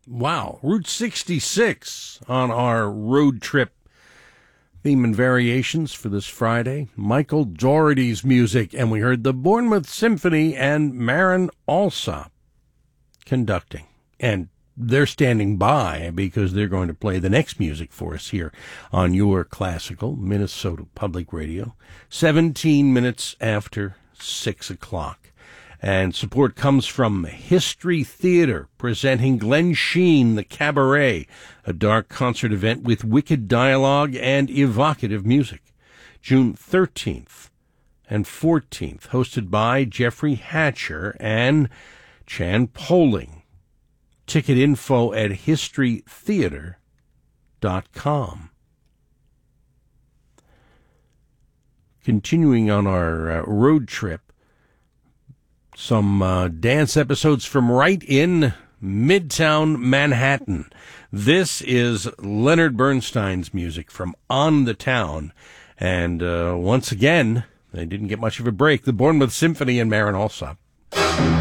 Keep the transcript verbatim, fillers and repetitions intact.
Wow, Route sixty-six on our road trip theme and variations for this Friday. Michael Dougherty's music, and we heard the Bournemouth Symphony and Marin Alsop conducting. And they're standing by because they're going to play the next music for us here on your classical Minnesota Public Radio, seventeen minutes after six o'clock. And support comes from History Theater, presenting Glenn Sheen, The Cabaret, a dark concert event with wicked dialogue and evocative music. June thirteenth and fourteenth, hosted by Jeffrey Hatcher and Chan Poling. Ticket info at history theater dot com. Continuing on our uh, road trip, some uh, dance episodes from right in Midtown Manhattan. This is Leonard Bernstein's music from On the Town. And uh, once again, they didn't get much of a break. The Bournemouth Symphony and Marin Alsop.